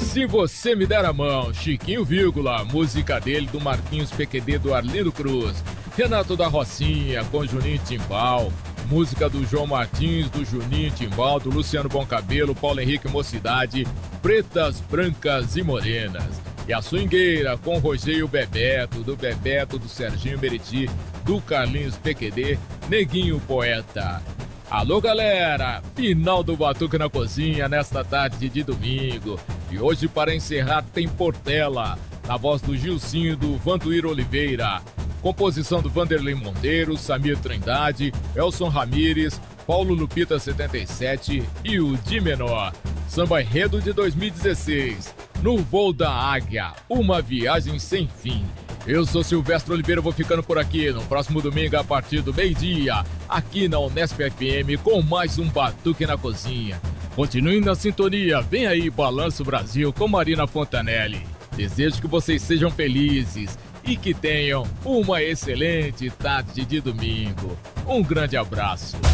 Se Você Me Der a Mão, Chiquinho Vírgula, música dele do Marquinhos PQD do Arlindo Cruz, Renato da Rocinha com Juninho Timbal, música do João Martins, do Juninho Timbal, do Luciano Bom Cabelo, Paulo Henrique Mocidade, Pretas, Brancas e Morenas. E a Swingueira com Rogério Bebeto, do Serginho Meriti, do Carlinhos PQD, Neguinho Poeta. Alô galera, final do Batuque na Cozinha nesta tarde de domingo. E hoje para encerrar tem Portela, na voz do Gilcinho do Vantuir Oliveira. Composição do Vanderlei Monteiro, Samir Trindade, Elson Ramires, Paulo Lupita 77 e o Di Menor. Samba Enredo de 2016, No Voo da Águia, uma viagem sem fim. Eu sou Silvestre Oliveira, vou ficando por aqui no próximo domingo a partir do meio-dia, aqui na Unesp FM com mais um Batuque na Cozinha. Continue na sintonia, vem aí Balanço Brasil com Marina Fontanelli. Desejo que vocês sejam felizes e que tenham uma excelente tarde de domingo. Um grande abraço.